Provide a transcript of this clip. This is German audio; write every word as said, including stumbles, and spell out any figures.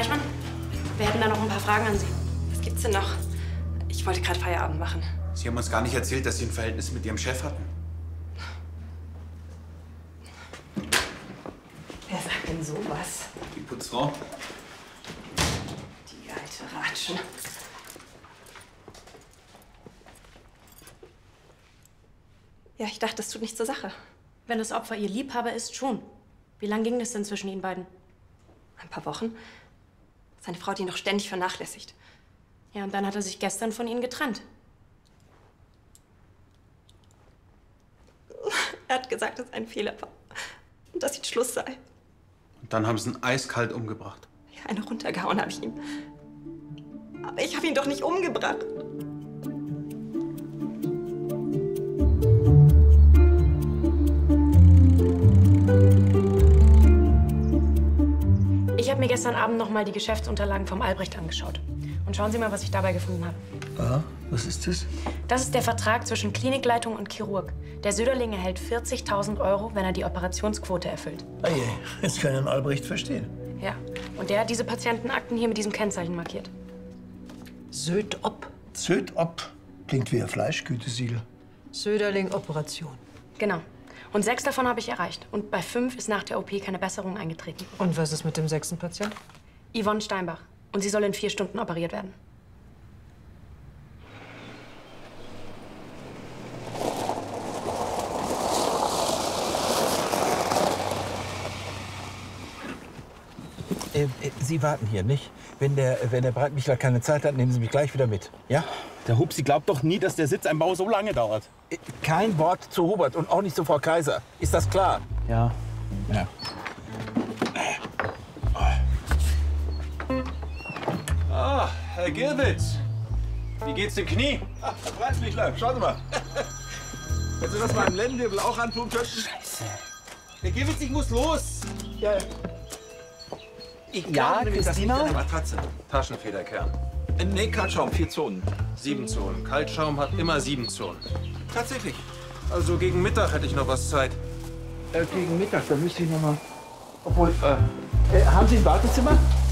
Deichmann, wir hätten da noch ein paar Fragen an Sie. Was gibt's denn noch? Ich wollte gerade Feierabend machen. Sie haben uns gar nicht erzählt, dass Sie ein Verhältnis mit Ihrem Chef hatten. Wer sagt denn sowas? Die Putzfrau? Die alte Ratschen. Ja, ich dachte, das tut nichts zur Sache. Wenn das Opfer Ihr Liebhaber ist, schon. Wie lange ging das denn zwischen Ihnen beiden? Ein paar Wochen. Seine Frau hat ihn doch ständig vernachlässigt. Ja, und dann hat er sich gestern von Ihnen getrennt. Er hat gesagt, dass es ein Fehler war. Und dass jetzt Schluss sei. Und dann haben Sie ihn eiskalt umgebracht. Ja, eine runtergehauen habe ich ihm. Aber ich habe ihn doch nicht umgebracht. Ich habe mir gestern Abend noch mal die Geschäftsunterlagen vom Albrecht angeschaut. Und schauen Sie mal, was ich dabei gefunden habe. Aha, was ist das? Das ist der Vertrag zwischen Klinikleitung und Chirurg. Der Söderling erhält vierzigtausend Euro, wenn er die Operationsquote erfüllt. Ah je, jetzt kann ich Albrecht verstehen. Ja, und der hat diese Patientenakten hier mit diesem Kennzeichen markiert. Söd-Op. Söd-Op klingt wie ein Fleischgütesiegel. Söderling Operation. Genau. Und sechs davon habe ich erreicht. Und bei fünf ist nach der O P keine Besserung eingetreten. Und was ist mit dem sechsten Patient? Yvonne Steinbach. Und sie soll in vier Stunden operiert werden. Äh, äh, Sie warten hier, nicht? Wenn der, wenn der Breitmichler keine Zeit hat, nehmen Sie mich gleich wieder mit. Ja? Der Hupsi glaubt doch nie, dass der Sitzeinbau so lange dauert. Äh, Kein Wort zu Hubert und auch nicht zu Frau Kaiser. Ist das klar? Ja. Ja. Ah, Herr Gierwitz. Wie geht's dem Knie? Ach, Herr Breitmichler, schauen Sie mal. Wenn Sie das mal im Lendenwirbel auch antun könnten. Scheiße. Herr Gierwitz, ich muss los. Ja, ja. Ich Ja, nämlich, das liegt Christina? an der Matratze. Taschenfederkern. Äh, Nee, Kaltschaum, vier Zonen. Sieben Zonen. Kaltschaum hat immer sieben Zonen. Tatsächlich. Also gegen Mittag hätte ich noch was Zeit. Äh, gegen Mittag, da müsste ich noch mal... Obwohl, äh, äh, haben Sie ein Wartezimmer?